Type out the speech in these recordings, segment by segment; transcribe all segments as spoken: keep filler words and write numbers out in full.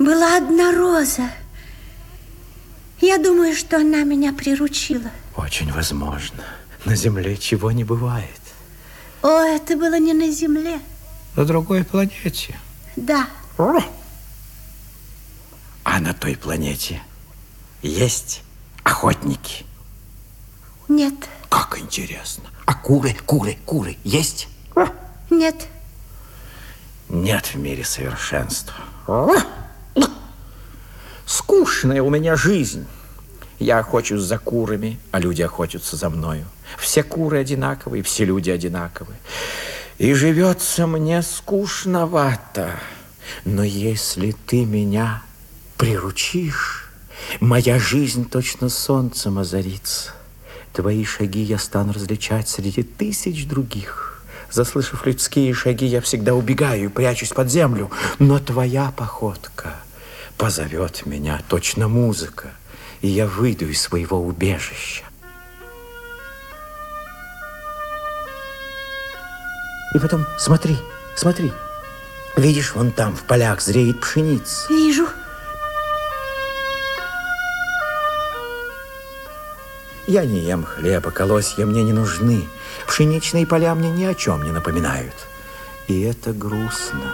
Была одна роза. Я думаю, что она меня приручила. Очень возможно. На земле чего не бывает. О, это было не на земле. На другой планете. Да. А на той планете есть охотники? Нет. Как интересно. А куры, куры, куры есть? Нет. Нет в мире совершенства. Скучная у меня жизнь. Я охочусь за курами, а люди охотятся за мною. Все куры одинаковые, все люди одинаковые. И живется мне скучновато. Но если ты меня приручишь, моя жизнь точно солнцем озарится. Твои шаги я стану различать среди тысяч других. Заслышав людские шаги, я всегда убегаю и прячусь под землю. Но твоя походка позовет меня, точно музыка, и я выйду из своего убежища. И потом, смотри, смотри. Видишь, вон там, в полях, зреет пшеница. Вижу. Я не ем хлеба, колосья мне не нужны. Пшеничные поля мне ни о чем не напоминают. И это грустно.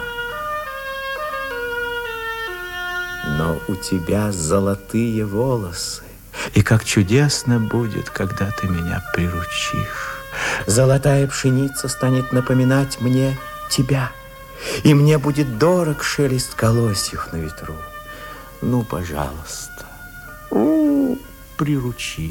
Но у тебя золотые волосы. И как чудесно будет, когда ты меня приручишь. Золотая пшеница станет напоминать мне тебя. И мне будет дорог шелест колосьев на ветру. Ну, пожалуйста, приручи.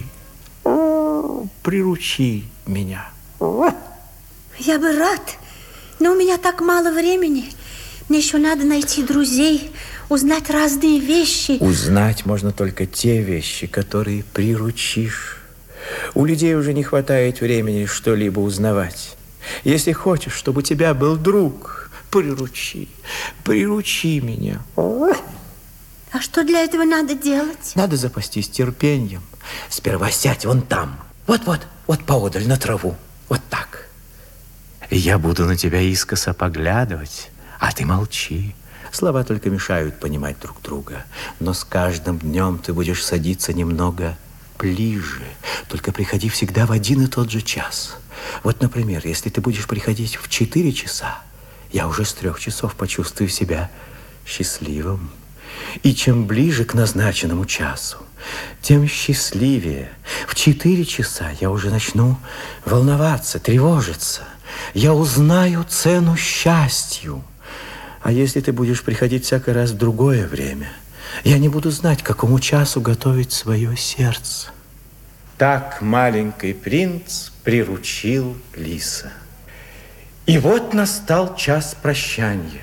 Приручи меня. Я бы рад, но у меня так мало времени. Мне еще надо найти друзей, узнать разные вещи. Узнать можно только те вещи, которые приручишь. У людей уже не хватает времени что-либо узнавать. Если хочешь, чтобы у тебя был друг, приручи, приручи меня. А что для этого надо делать? Надо запастись терпением. Сперва сядь вон там. Вот-вот, вот поодаль на траву. Вот так. Я буду на тебя искоса поглядывать, а ты молчи. Слова только мешают понимать друг друга. Но с каждым днем ты будешь садиться немного ближе. Только приходи всегда в один и тот же час. Вот, например, если ты будешь приходить в четыре часа, я уже с трех часов почувствую себя счастливым. И чем ближе к назначенному часу, тем счастливее. В четыре часа я уже начну волноваться, тревожиться. Я узнаю цену счастью. А если ты будешь приходить всякий раз в другое время, я не буду знать, к какому часу готовить свое сердце. Так маленький принц приручил лиса. И вот настал час прощания.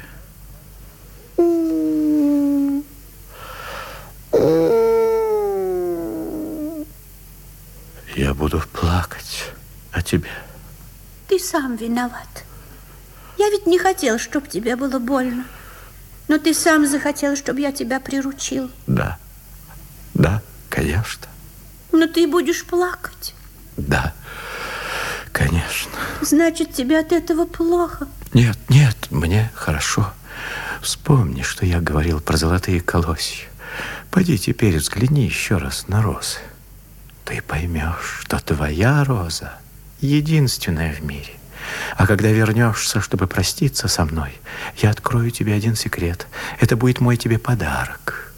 Я буду плакать о тебе. Ты сам виноват. Я ведь не хотел, чтобы тебе было больно. Но ты сам захотел, чтобы я тебя приручил. Да, да, конечно. Но ты будешь плакать. Да, конечно. Значит, тебе от этого плохо? Нет, нет, мне хорошо. Вспомни, что я говорил про золотые колосья. Пойди теперь взгляни еще раз на розы. Ты поймешь, что твоя роза единственная в мире. А когда вернешься, чтобы проститься со мной, я открою тебе один секрет. Это будет мой тебе подарок.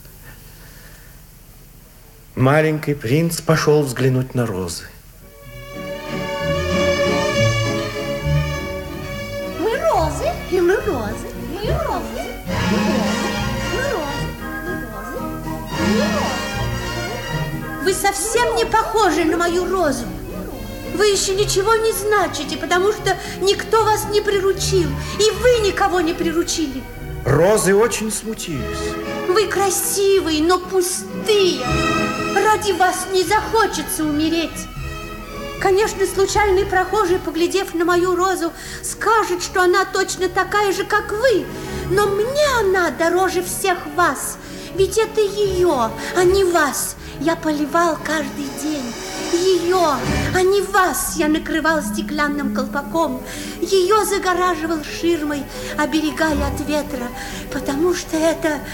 Маленький принц пошел взглянуть на розы. Мы розы, и мы розы, мы розы, мы розы, мы розы, мы розы, мы розы. Вы совсем не похожи на мою розу. Вы еще ничего не значите, потому что никто вас не приручил, и вы никого не приручили. Розы очень смутились. Вы красивые, но пустые. Ради вас не захочется умереть. Конечно, случайный прохожий, поглядев на мою розу, скажет, что она точно такая же, как вы. Но мне она дороже всех вас. Ведь это ее, а не вас, я поливал каждый день. Ее, а не вас, я накрывал стеклянным колпаком. Ее загораживал ширмой, оберегая от ветра, потому что это